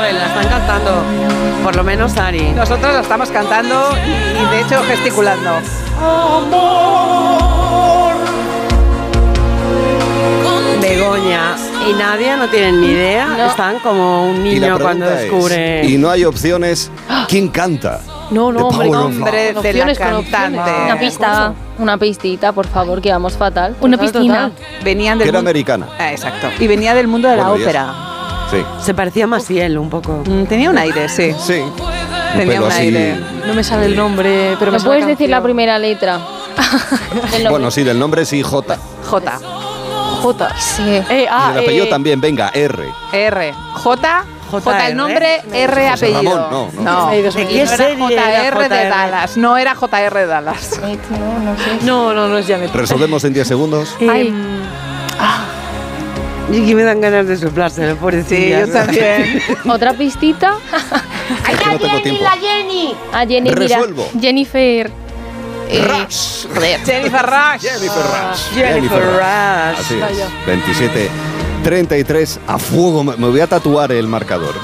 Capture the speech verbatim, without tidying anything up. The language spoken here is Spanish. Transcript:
saben, la están cantando. Por lo menos Ari. Nosotros la estamos cantando y, y de hecho gesticulando. Begoña y Nadia no tienen ni idea. No. Están como un Y la niño cuando pregunta es, descubre. y no hay opciones, ¿quién canta? No, no, The hombre, Power no. of Love. Nombre Con de la opciones, con cantante. opciones. Una pista, una pistita, por favor, que vamos fatal. Una Total, piscina. total. Venían Que del era mundo. americana. Ah, exacto. Y venía del mundo de la Bueno, y ópera. Sí, Se parecía a Maciel un poco. Mm, Tenía un aire, sí. sí. Tenía Pero un así, aire. No me sale el nombre, pero ¿Me me puedes sale decir la canción. primera letra? El nombre. bueno, sí, del nombre sí, J. J. J. Sí. Eh, ah, Y del apellido eh, también, venga, R. R. J. J el nombre, R José apellido. Ramón, no, no. no. Ay, Dios ¿De mío. qué No era serie J era R de J R? Dallas. No era J R de Dallas. No, no sé. No, no, no es Janet. Resolvemos en diez segundos. Ay, Y aquí me dan ganas de soplárselo, pobrecilla. Sí, yo también. ¿Otra pistita? Es que no tengo tiempo. A Jenny, mira. Resuelvo. Jennifer. Eh, Rush. joder. Jennifer Rush. Jennifer Rush. Jennifer Rush. Así Vaya. es. veintisiete treinta y tres a fuego. Me me voy a tatuar el marcador.